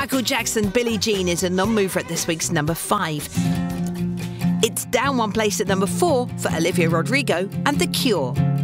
Michael Jackson, Billie Jean is a non-mover at this week's number 5. It's down one place at number 4 for Olivia Rodrigo and The Cure.